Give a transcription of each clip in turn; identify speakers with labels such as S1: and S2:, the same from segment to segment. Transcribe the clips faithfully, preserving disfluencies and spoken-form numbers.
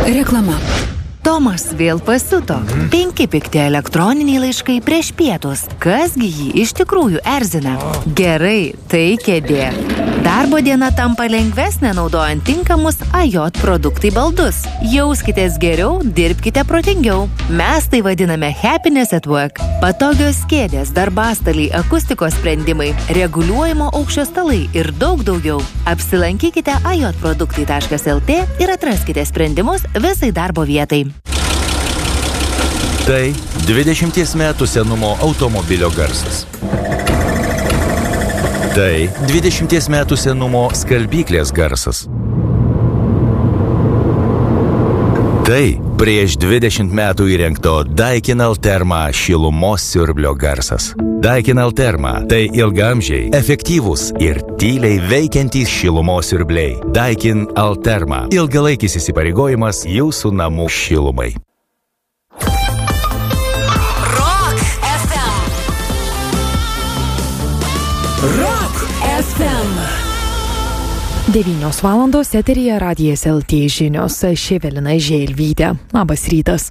S1: Reklama.
S2: Tomas vėl pasiuto. Penki pikti elektroniniai laiškai prieš pietus. Kasgi jį iš tikrųjų erzina? Gerai, tai kėdė. Darbo diena tampa lengvesnė naudojant tinkamus A J produktai baldus. Jauskitės geriau, dirbkite protingiau. Mes tai vadiname Happiness at Work. Patogios kėdės, darbastaliai, akustikos sprendimai, reguliuojamo aukščio stalai ir daug daugiau. Apsilankykite a j produktai taškas el tė ir atraskite sprendimus visai darbo vietai.
S3: Tai dvidešimties metų senumo automobilio garsas. Tai dvidešimties metų senumo skalbyklės garsas. Tai prieš dvidešimt metų įrengto Daikin Alterma šilumos siurblio garsas. Daikin Alterma – tai ilgaamžiai, efektyvūs ir tyliai veikiantys šilumos siurbliai. Daikin Alterma – ilgalaikis įsipareigojimas jūsų namų šilumai.
S1: Rock F M.
S4: devynios valandos eteryje Radijas L T žinios. Aš Evelina Želvytė. Labas rytas.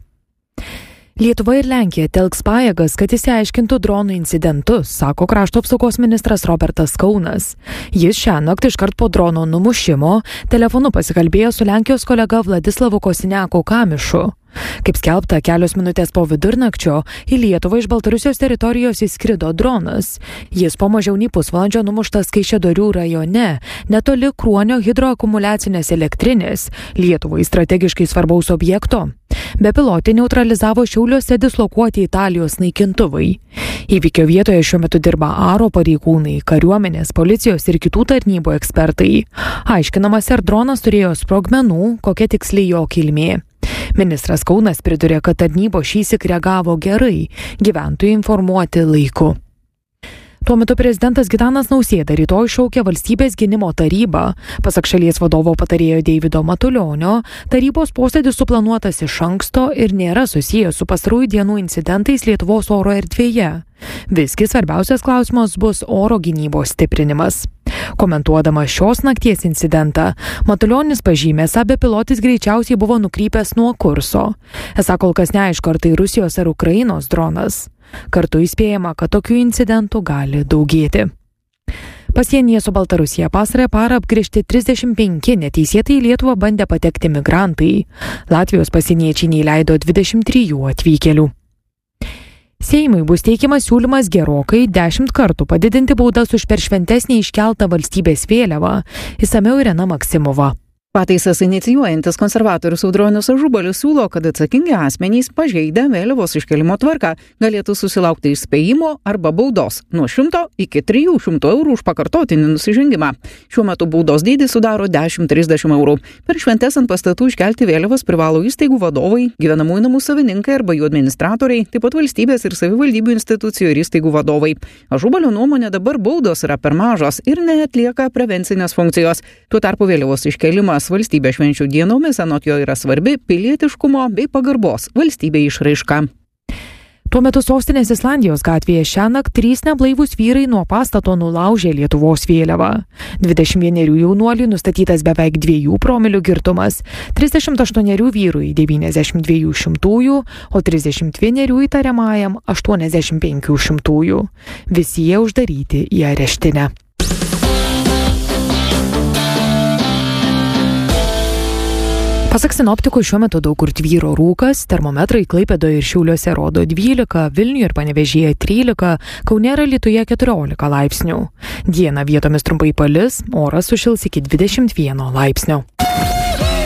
S4: Lietuva ir Lenkija telks pajėgas, kad išsiaiškintų dronų incidentus, sako krašto apsaugos ministras Robertas Kaunas. Jis šiąnakt iškart po drono numušimo telefonu pasikalbėjo su Lenkijos kolega Vladislavu Kosiniaku Kamišu. Kaip skelbta, kelios minutės po vidurnakčio į Lietuvą iš Baltarusijos teritorijos įskrido dronas. Jis po mažiau nei pusvalandžio numuštas Kaišiadorių rajone, netoli Kruonio hidroakumuliacinės elektrinės, Lietuvai strategiškai svarbaus objekto. Bepilotį neutralizavo Šiauliuose dislokuoti Italijos naikintuvai. Įvykio vietoje šiuo metu dirba aro pareigūnai, kariuomenės, policijos ir kitų tarnybų ekspertai. Aiškinamas, ar dronas turėjo sprogmenų, kokia tiksliai jo kilmė. Ministras Kaunas pridurė, kad tarnybo šįsyk reagavo gerai, gyventojai informuoti laiku. Tuo metu prezidentas Gitanas Nausėda rytoj šaukia valstybės gynimo tarybą. Pasak šalies vadovo patarėjo Deivido Matulionio, tarybos posėdis suplanuotas iš anksto ir nėra susijęs su pastarųjų dienų incidentais Lietuvos oro erdvėje. Visgi svarbiausias klausimas bus oro gynybos stiprinimas. Komentuodamas šios nakties incidentą, Matulionis pažymė, esą bepilotis greičiausiai buvo nukrypęs nuo kurso. Esą kol kas neaišku, ar tai Rusijos ar Ukrainos dronas. Kartu įspėjama, kad tokių incidentų gali daugėti. Pasienyje su Baltarusija pastarąją parą apgręžti trisdešimt penki neteisėtai į Lietuvą bandę patekti migrantai. Latvijos pasieniečiai neįleido dvidešimt trijų atvykėlių. Seimui bus teikiamas siūlymas gerokai dešimt kartų padidinti baudas už per šventes neiškeltą valstybės vėliavą. Išsamiau Irena Maksimova.
S5: Pataisas inicijuojantis konservatorius Audronius Ažubalis siūlo, kad atsakingi asmenys pažeidę vėliavos iškelimo tvarką galėtų susilaukti įspėjimo arba baudos nuo šimto iki trijų šimtų eurų už pakartotinį nusižengimą. Šiuo metu baudos dydis sudaro dešimt trisdešimt eurų. Per šventes ant pastatų iškelti vėliavas privalo įstaigų vadovai, gyvenamųjų namų savininkai arba jų administratoriai, taip pat valstybės ir savivaldybių institucijų ir įstaigų vadovai. Ažubalio nuomonė, dabar baudos yra per mažos ir neatlieka prevencinės funkcijos. Tuo tarpu vėliavos iškelimas valstybės švenčių dienomis anot jo yra svarbi pilietiškumo bei pagarbos valstybei išraiška.
S4: Tuo metu sostinės Islandijos gatvėje šiąnakt trys neblaivūs vyrai nuo pastato nulaužė Lietuvos vėliavą. dvidešimt vienerių jaunuoliui nustatytas beveik dviejų promilių girtumas, trisdešimt aštuonerių vyrui devyniasdešimt dviejų šimtųjų, o trisdešimt vienerių įtariamajam aštuoniasdešimt penkių šimtųjų. Visi jie uždaryti į areštinę. Pasak sinoptikų, šiuo metu daug kur tvyro rūkas, termometrai Klaipėdoje ir Šiauliuose rodo dvylika, Vilniuje ir Panevėžyje trylika, Kaune ir Alytuje keturiolika laipsnių. Dieną vietomis trumpai palis, oras sušils iki dvidešimt vieno laipsnio.